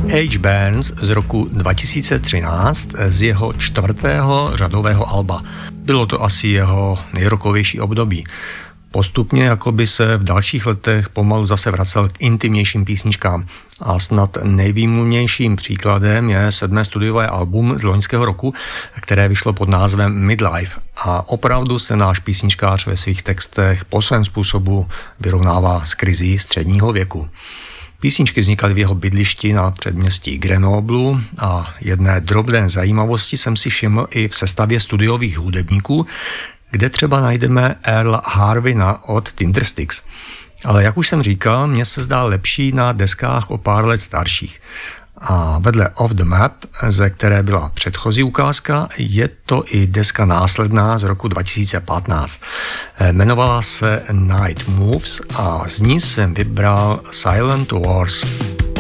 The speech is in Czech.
H. Burns z roku 2013 z jeho 4. řadového alba. Bylo to asi jeho nejrokovější období. Postupně jakoby se v dalších letech pomalu zase vracel k intimnějším písničkám. A snad nejvýmluvnějším příkladem je 7. studiové album z loňského roku, které vyšlo pod názvem Midlife. A opravdu se náš písničkář ve svých textech po svém způsobu vyrovnává s krizí středního věku. Písničky vznikaly v jeho bydlišti na předměstí Grenoblu a jedné drobné zajímavosti jsem si všiml i v sestavě studiových hudebníků, kde třeba najdeme Earla Harvina od Tindersticks. Ale jak už jsem říkal, mně se zdá lepší na deskách o pár let starších. A vedle Off the Map, ze které byla předchozí ukázka, je to i deska následná z roku 2015. Jmenovala se Night Moves a z ní jsem vybral Silent Wars.